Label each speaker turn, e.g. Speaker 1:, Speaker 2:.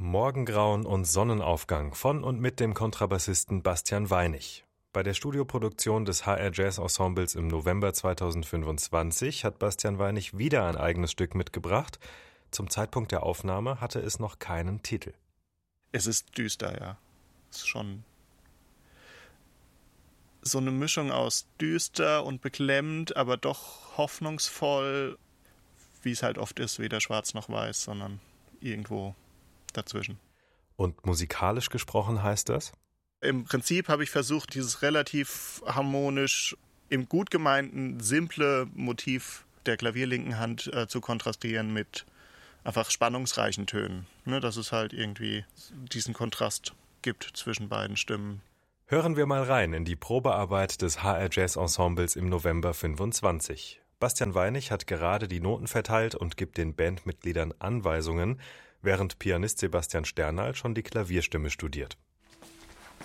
Speaker 1: Morgengrauen und Sonnenaufgang von und mit dem Kontrabassisten Bastian Weinig. Bei der Studioproduktion des HR Jazz Ensembles im November 2025 hat Bastian Weinig wieder ein eigenes Stück mitgebracht. Zum Zeitpunkt der Aufnahme hatte es noch keinen Titel.
Speaker 2: Es ist düster, ja. Es ist schon so eine Mischung aus düster und beklemmend, aber doch hoffnungsvoll, wie es halt oft ist, weder schwarz noch weiß, sondern irgendwo dazwischen.
Speaker 1: Und musikalisch gesprochen heißt das?
Speaker 2: Im Prinzip habe ich versucht, dieses relativ harmonisch, im gut gemeinten, simple Motiv der klavierlinken Hand zu kontrastieren mit einfach spannungsreichen Tönen. Ne, dass es halt irgendwie diesen Kontrast gibt zwischen beiden Stimmen.
Speaker 1: Hören wir mal rein in die Probearbeit des HR Jazz Ensembles im November 25. Bastian Weinig hat gerade die Noten verteilt und gibt den Bandmitgliedern Anweisungen, während Pianist Sebastian Sternal schon die Klavierstimme studiert.